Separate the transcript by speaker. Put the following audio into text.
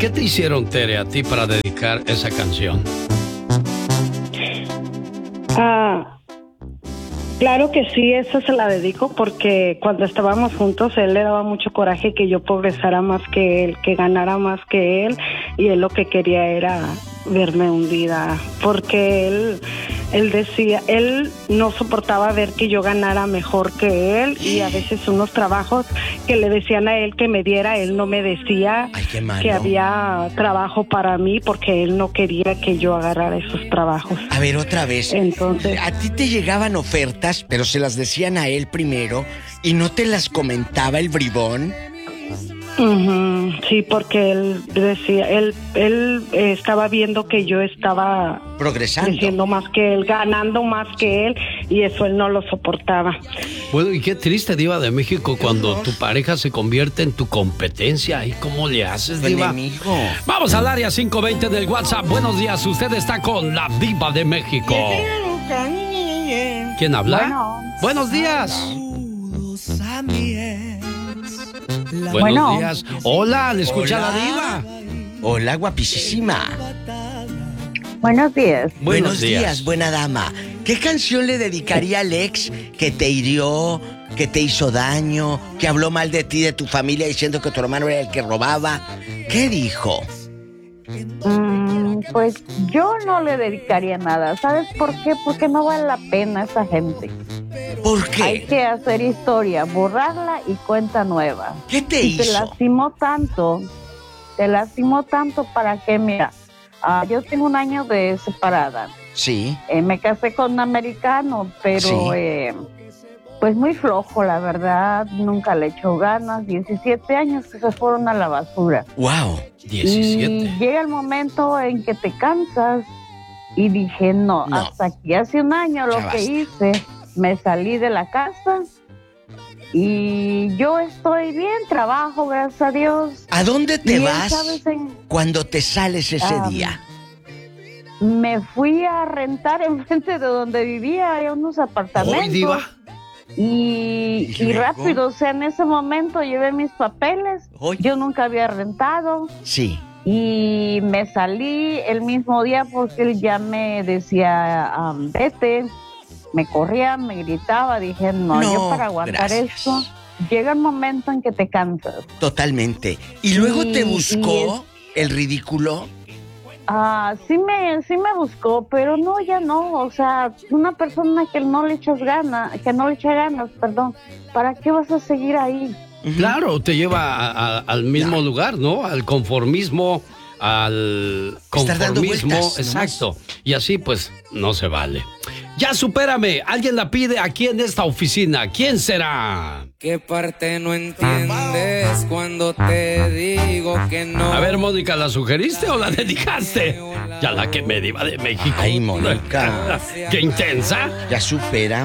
Speaker 1: ¿Qué te hicieron, Tere, a ti para dedicar esa canción?
Speaker 2: Claro que sí, esa se la dedico porque cuando estábamos juntos él le daba mucho coraje que yo progresara más que él, que ganara más que él, y él lo que quería era verme hundida, porque él decía, él no soportaba ver que yo ganara mejor que él, y a veces unos trabajos que le decían a él que me diera, él no me decía.
Speaker 3: Ay, qué malo.
Speaker 2: Que había trabajo para mí porque él no quería que yo agarrara esos trabajos.
Speaker 3: A ver, otra vez.
Speaker 2: Entonces,
Speaker 3: a ti te llegaban ofertas, pero se las decían a él primero y no te las comentaba el bribón.
Speaker 2: Sí, porque él decía, él estaba viendo que yo estaba
Speaker 3: progresando,
Speaker 2: creciendo más que él, ganando más que él, y eso él no lo soportaba.
Speaker 1: Bueno, y qué triste, Diva de México, cuando tu pareja se convierte en tu competencia. ¿Y cómo le haces,
Speaker 3: tu
Speaker 1: Diva?
Speaker 3: enemigo.
Speaker 1: Vamos al área 520 del WhatsApp. Buenos días, usted está con la Diva de México. ¿Quién habla?
Speaker 4: Bueno.
Speaker 1: Buenos días. Buenos
Speaker 4: Bueno.
Speaker 1: días. Hola, ¿le escucha
Speaker 3: Hola.
Speaker 1: la Diva?
Speaker 3: Hola, guapísima.
Speaker 4: Buenos días.
Speaker 3: Buenos días, buena dama. ¿Qué canción le dedicaría al ex que te hirió, que te hizo daño, que habló mal de ti, de tu familia, diciendo que tu hermano era el que robaba? ¿Qué dijo?
Speaker 4: Pues yo no le dedicaría nada. ¿Sabes por qué? Porque no vale la pena esa gente.
Speaker 3: ¿Por qué?
Speaker 4: Hay que hacer historia, borrarla y cuenta nueva.
Speaker 3: ¿Qué te
Speaker 4: y
Speaker 3: hizo?
Speaker 4: Te lastimó tanto para que, mira, yo tengo 1 año de separada.
Speaker 3: Sí.
Speaker 4: Me casé con un americano, pero
Speaker 3: Sí.
Speaker 4: pues muy flojo, la verdad. Nunca le echó ganas. 17 años que se fueron a la basura.
Speaker 3: Wow.
Speaker 1: 17.
Speaker 4: Y llega el momento en que te cansas y dije, no. Hasta aquí hace 1 año lo
Speaker 3: Ya
Speaker 4: que
Speaker 3: basta.
Speaker 4: hice, me salí de la casa y yo estoy bien, trabajo, gracias a Dios.
Speaker 3: ¿A dónde te
Speaker 4: Y él,
Speaker 3: vas
Speaker 4: ¿sabes?
Speaker 3: cuando te sales ese día?
Speaker 4: Me fui a rentar enfrente de donde vivía, hay unos apartamentos.
Speaker 1: ¿Hoy, Diva?
Speaker 4: Y
Speaker 3: luego?
Speaker 4: rápido, o sea, en ese momento llevé mis papeles.
Speaker 3: Hoy.
Speaker 4: Yo nunca había rentado.
Speaker 3: Sí.
Speaker 4: Y me salí el mismo día porque él ya me decía, vete. Me corría, me gritaba. Dije, no, yo para aguantar
Speaker 3: gracias.
Speaker 4: esto, llega el momento en que te cansas.
Speaker 3: Totalmente. ¿Y luego te
Speaker 4: Y
Speaker 3: buscó el ridículo?
Speaker 4: Sí me buscó, pero no, ya no. O sea, una persona que no le echa ganas, perdón, ¿para qué vas a seguir ahí?
Speaker 1: Claro, te lleva al mismo lugar, ¿no? Al conformismo, al
Speaker 3: Estar dando
Speaker 1: conformismo,
Speaker 3: vueltas,
Speaker 1: exacto. Y así, pues, no se vale. Ya supérame, alguien la pide aquí en esta oficina. ¿Quién será?
Speaker 5: ¿Qué parte no entiendes cuando te digo que no?
Speaker 1: A ver, Mónica, ¿la sugeriste o la dedicaste? Ya la que me Diva de México.
Speaker 3: Ay, Mónica.
Speaker 1: ¡Qué intensa!
Speaker 3: Ya supera.